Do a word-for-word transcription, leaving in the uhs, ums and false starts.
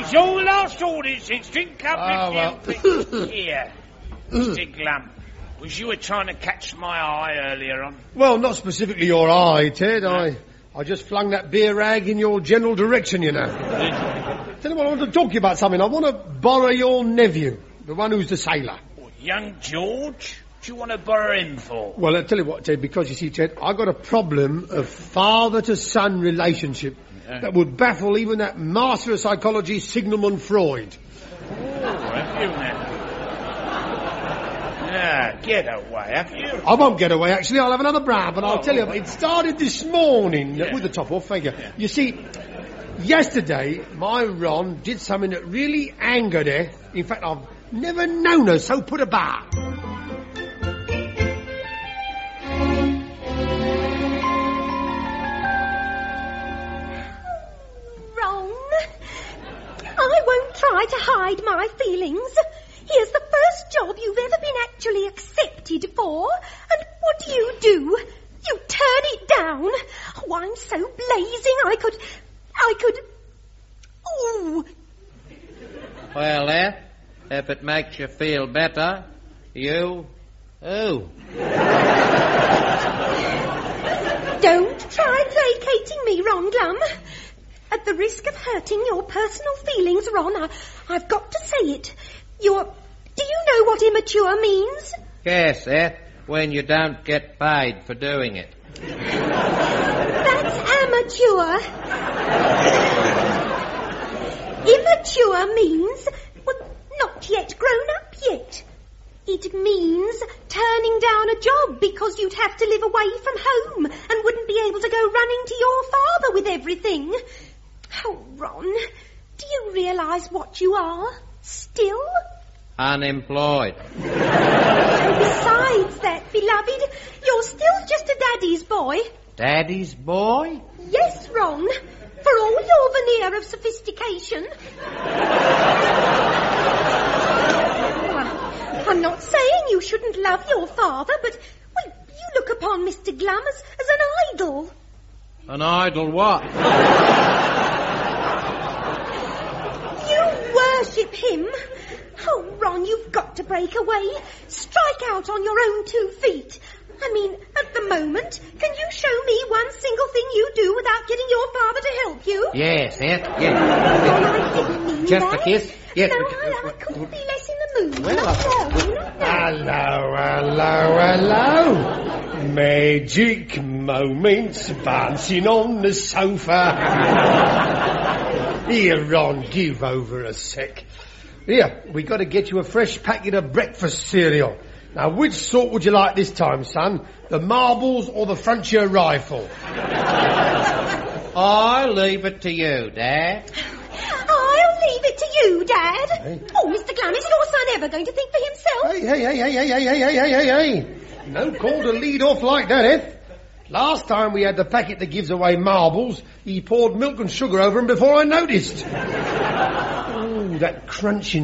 It's your last orders, Instinct. Up Oh, well. Here, Mister Glum. Was you were trying to catch my eye earlier on? Well, not specifically your eye, Ted. I, I just flung that beer rag in your general direction, you know. Tell you what, I want to talk to you about something. I want to borrow your nephew, the one who's the sailor. Oh, young George? What do you want to borrow him for? Well, I'll tell you what, Ted, because you see, Ted, I got a problem of father-to-son relationship Yeah. that would baffle even that master of psychology, Sigmund Freud. Oh, have you now? Yeah, get away, have you? I won't get away, actually. I'll have another brand, but I'll Oh, tell you, well. it started this morning Yeah. with the top off, thank you. Yeah. You see, yesterday, my Ron did something that really angered her. In fact, I've never known her so put about. Ron, I won't try to hide my feelings. Here's the first job you've ever been actually accepted for. And what do you do? You turn it down. Oh, I'm so blazing I could... I could... Oh, Well, eh, if it makes you feel better, you... Oh. don't try placating me, Ron Glum. At the risk of hurting your personal feelings, Ron, I, I've got to say it. You're... Do you know what immature means? Yes, eh, when you don't get paid for doing it. That's amateur. Immature means, well, not yet grown up yet. It means turning down a job because you'd have to live away from home and wouldn't be able to go running to your father with everything. Oh, Ron, do you realise what you are? Still? Unemployed. And besides that, beloved, you're still just a daddy's boy. Daddy's boy? Yes, Ron, for all your veneer of sophistication. Well, I'm not saying you shouldn't love your father, but, well, you look upon Mister Glum as, as an idol. An idol what? You worship him. Oh, Ron, you've got to break away. Strike out on your own two feet. I mean, at the moment, can you show me one single thing you do without getting your father to help you? Yes, eh, Ron, yes. I didn't mean Just that. a kiss? Yes. No, but- I, I couldn't be less in the mood. Well, not so, not now. Hello, hello, hello. Magic moments bouncing on the sofa. Here, Ron, give over a sec. Here, we got to get you a fresh packet of breakfast cereal. Now, which sort would you like this time, son? The marbles or the Frontier rifle? I'll leave it to you, Dad. I'll leave it to you, Dad. Hey. Oh, Mister Glum, is your son ever going to think for himself? Hey, hey, hey, hey, hey, hey, hey, hey, hey, hey, hey. No call to lead off like that, eh? Last time we had the packet that gives away marbles, he poured milk and sugar over them before I noticed. Oh, that crunching